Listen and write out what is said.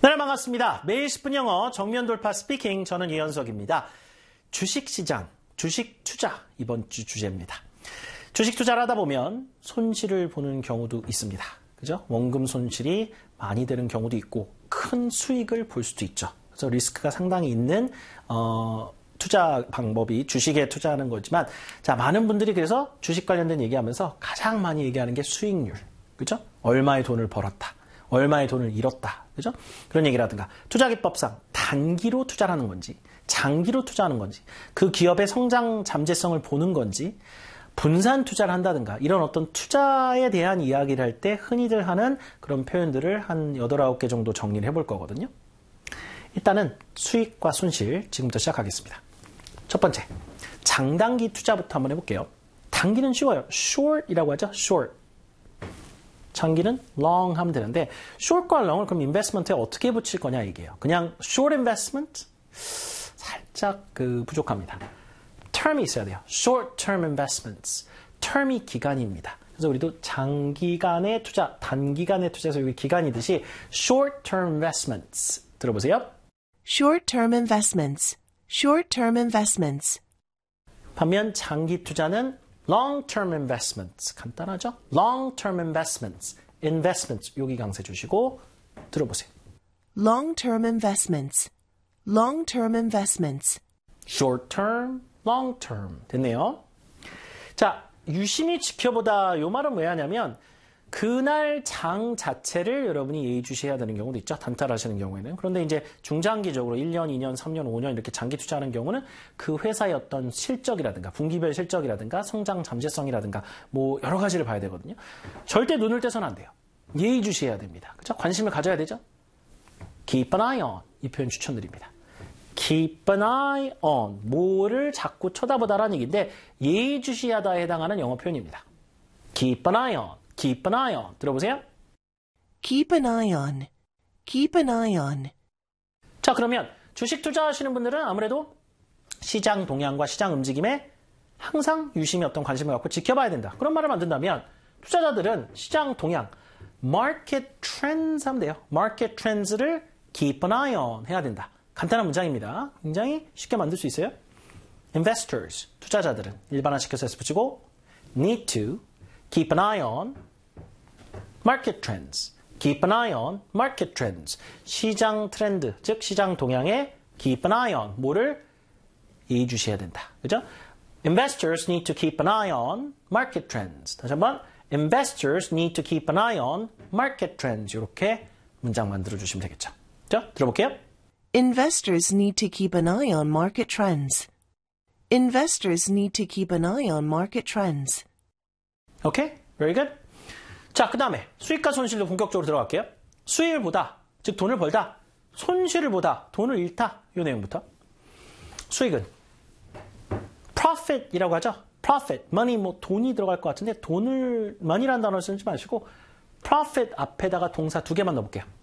네, 반갑습니다. 매일 10분 영어 정면 돌파 스피킹. 저는 이현석입니다. 주식시장, 주식 투자 이번 주 주제입니다. 주식 투자를 하다 보면 손실을 보는 경우도 있습니다. 그죠? 원금 손실이 많이 되는 경우도 있고 큰 수익을 볼 수도 있죠. 그래서 리스크가 상당히 있는 투자 방법이 주식에 투자하는 거지만, 자, 많은 분들이 그래서 주식 관련된 얘기하면서 가장 많이 얘기하는 게 수익률. 그죠? 얼마의 돈을 벌었다. 얼마의 돈을 잃었다. 그죠? 그런 얘기라든가, 투자 기법상 단기로 투자하는 건지, 장기로 투자하는 건지, 그 기업의 성장 잠재성을 보는 건지, 분산 투자를 한다든가, 이런 어떤 투자에 대한 이야기를 할 때 흔히들 하는 그런 표현들을 한 8, 9개 정도 정리를 해볼 거거든요. 일단은 수익과 손실 지금부터 시작하겠습니다. 첫 번째, 장단기 투자부터 한번 해볼게요. 단기는 쉬워요. short이라고 하죠. short. 장기는 long 하면 되는데, short과 long을 그럼 investment에 어떻게 붙일 거냐 얘기예요. 그냥 short investment? 살짝 부족합니다. term이 있어야 돼요. short term investments. term이 기간입니다. 그래서 우리도 장기간의 투자, 단기간의 투자에서 여기 기간이듯이 short term investments. 들어보세요. Short term investments. Short term investments. 반면 장기 투자는 long-term investments. 간단하죠? long-term investments. investments. 여기 강세 주시고 들어보세요. Long-term investments. Long-term investments. short-term, long-term. 됐네요. 자, 유심히 지켜보다 요 말은 왜 하냐면 그날 장 자체를 여러분이 예의주시해야 되는 경우도 있죠. 단타하시는 경우에는. 그런데 이제 중장기적으로 1년, 2년, 3년, 5년 이렇게 장기 투자하는 경우는 그 회사의 어떤 실적이라든가 분기별 실적이라든가 성장 잠재성이라든가 뭐 여러 가지를 봐야 되거든요. 절대 눈을 떼서는 안 돼요. 예의주시해야 됩니다. 그렇죠? 관심을 가져야 되죠. Keep an eye on. 이 표현 추천드립니다. Keep an eye on. 뭐를 자꾸 쳐다보다라는 얘기인데 예의주시하다에 해당하는 영어 표현입니다. Keep an eye on. Keep an eye on. 들어보세요. Keep an eye on. Keep an eye on. 자, 그러면 주식 투자하시는 분들은 아무래도 시장 동향과 시장 움직임에 항상 유심히 어떤 관심을 갖고 지켜봐야 된다. 그런 말을 만든다면 투자자들은 시장 동향, market trends 하면 돼요. market trends를 keep an eye on 해야 된다. 간단한 문장입니다. 굉장히 쉽게 만들 수 있어요. investors, 투자자들은 일반화시켜서 붙이고 need to keep an eye on market trends. Keep an eye on market trends. 시장 트렌드, 즉 시장 동향에 keep an eye on. 뭐를 예의주시해야 된다. 그죠? Investors need to keep an eye on market trends. 다시 한번. Investors need to keep an eye on market trends. 이렇게 문장 만들어주시면 되겠죠. 자, 들어볼게요. Investors need to keep an eye on market trends. Investors need to keep an eye on market trends. 오케이? Very good. 자, 그 다음에 수익과 손실도 본격적으로 들어갈게요. 수익을 보다, 즉 돈을 벌다, 손실을 보다, 돈을 잃다. 이 내용부터. 수익은 profit이라고 하죠. profit, money, 뭐 돈이 들어갈 것 같은데 money라는 단어를 쓰지 마시고 profit 앞에다가 동사 2개만 넣어볼게요.